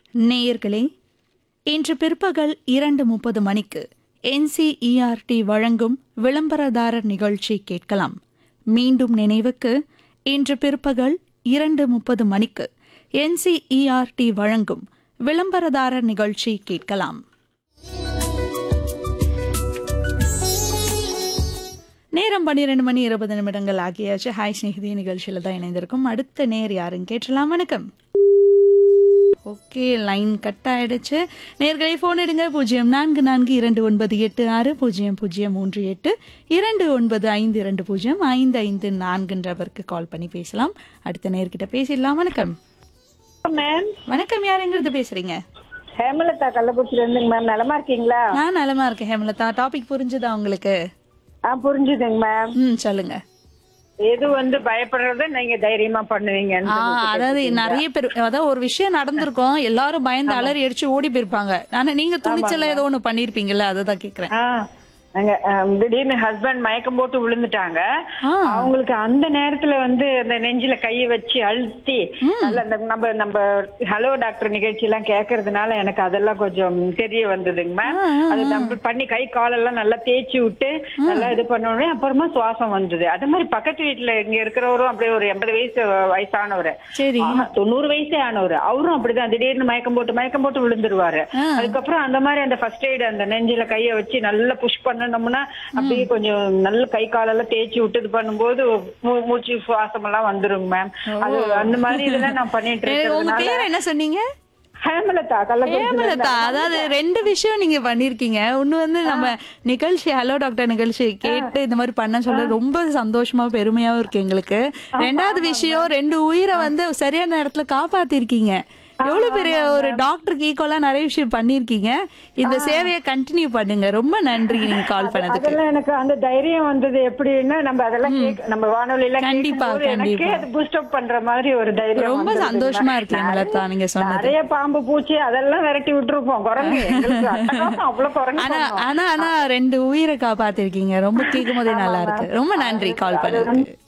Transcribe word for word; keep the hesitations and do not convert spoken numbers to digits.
நேயர்களே, இன்று பிற்பகல் இரண்டு முப்பது மணிக்கு என்சிஇஆர்டி வழங்கும் விளம்பரதாரர் நிகழ்ச்சி கேட்கலாம். மீண்டும் நினைவுக்கு, இன்று பிற்பகல் இரண்டு முப்பது மணிக்கு என்சிஇஆர்டி வழங்கும் விளம்பரதாரர் நிகழ்ச்சி கேட்கலாம். நேரம் பன்னிரண்டு மணி இருபது நிமிடங்கள் ஆகியாச்சு. ஹாய் ஸ்நேகிதி நிகழ்ச்சியில தான் இணைந்திருக்கும். அடுத்த நேர் யாருன்னு கேட்டலாம். வணக்கம். ஓகே, லைன் கட் ஆயிடுச்சு. நேர்களை ஃபோன் எடுங்க. பூஜ்ஜியம் நான்கு நான்கு இரண்டு ஒன்பது எட்டு ஆறு பூஜ்ஜியம் பூஜ்ஜியம் மூன்று எட்டு இரண்டு ஒன்பது ஐந்து இரண்டு பூஜ்ஜியம் ஐந்து ஐந்து நான்குன்றவருக்கு கால் பண்ணி பேசலாம். அடுத்த நேர்கிட்ட பேசிடலாம். வணக்கம் மேம். வணக்கம், யார் எங்கிருந்து பேசுறீங்க? ஹேமலதா கள்ளக்குறிச்சில இருந்துங்க மேம். நலமா இருக்கீங்களா? நான் நலமா இருக்கேன் ஹேமலதா. டாபிக் புரிஞ்சுதா உங்களுக்கு? ஆ, புரிஞ்சுதுங்க மேம். ம், சொல்லுங்க. எது வந்து பயப்படுறத நீங்க தைரியமா பண்ணுவீங்க? அதாவது நிறைய பேர், அதாவது ஒரு விஷயம் நடந்திருக்கும், எல்லாரும் பயந்து அலறி அடிச்சு ஓடி போயிருப்பாங்க. ஆனா நீங்க துணிச்சல ஏதோ ஒண்ணு பண்ணிருப்பீங்கல்ல, அததான் கேக்குறேன். நாங்க திடீர்னு ஹஸ்பண்ட் மயக்கம் போட்டு விழுந்துட்டாங்க. அவங்களுக்கு அந்த நேரத்துல வந்து அந்த நெஞ்சில கைய வச்சு அழுத்தி நல்ல நம்ம நம்ம ஹலோ டாக்டர் நிகழ்ச்சி எல்லாம் கேக்குறதுனால எனக்கு அதெல்லாம் கொஞ்சம் தெரிய வந்ததுங்க மேம். அது நம்ம பண்ணி கை காலெல்லாம் நல்லா தேய்ச்சி விட்டு நல்லா இது பண்ணோடனே அப்புறமா சுவாசம் வந்தது. அது மாதிரி பக்கத்து வீட்டுல இங்க இருக்கிறவரும் அப்படியே ஒரு எண்பது வயசு வயசானவர், தொண்ணூறு வயசே ஆனவர், அவரும் அப்படிதான் திடீர்னு மயக்கம் போட்டு மயக்கம் போட்டு விழுந்துருவாரு. அதுக்கப்புறம் அந்த மாதிரி அந்த ஃபர்ஸ்ட் எய்ட் அந்த நெஞ்சில கைய வச்சு நல்லா புஷ் பண்ண பண்ணோம்னா அப்படியே கொஞ்சம் நல்ல கை காலெல்லாம் தேய்ச்சி விட்டு இது பண்ணும்போது மூச்சு சுவாசம் எல்லாம் வந்துருங்க மேம். அது அந்த மாதிரி இதெல்லாம் நான் பண்ணிட்டு இருக்கேன். உங்க பேர் என்ன சொன்னீங்க? ஹேமலதா. ஹேமலதா. அதாவது ரெண்டு விஷயம் நீங்க பண்ணிருக்கீங்க. ஒண்ணு வந்து நம்ம நிகழ்ச்சி ஹலோ டாக்டர் நிகழ்ச்சி கேட்டு இந்த மாதிரி பண்ண சொல்ல ரொம்ப சந்தோஷமா பெருமையாவும் இருக்கு எங்களுக்கு. ரெண்டாவது விஷயம், ரெண்டு உயிரை வந்து சரியான நேரத்துல காப்பாத்திருக்கீங்க. எவ்வளவு பெரிய ஒரு டாக்டருக்கு ஈக்குவலா நிறைய விஷயம் பண்ணிருக்கீங்க. இந்த சேவையை கண்டினியூ பண்ணுங்க. ரொம்ப நன்றி நீங்க கால் பண்ணதுக்கு. அதெல்லாம் எனக்கு அந்த தைரியம் வந்தது எப்படின்னா, நம்ம அதெல்லாம் நம்ம வானொலியில கண்டிப்பா கண்டிப்பா பூஸ்ட் அப் பண்ற மாதிரி ஒரு தைரியம். ரொம்ப சந்தோஷமா இருக்கு ஹேமலதா நீங்க சொன்னது. நிறைய பாம்பு பூச்சி அதெல்லாம் விரட்டி விட்டுருப்போம். குரங்கு அவ்வளவு குரங்கு. ஆனா ஆனா ஆனா ரெண்டு உயிரை காப்பாத்திருக்கீங்க. ரொம்ப கேட்கும் போதே நல்லா இருக்கு. ரொம்ப நன்றி கால் பண்ணதுக்கு.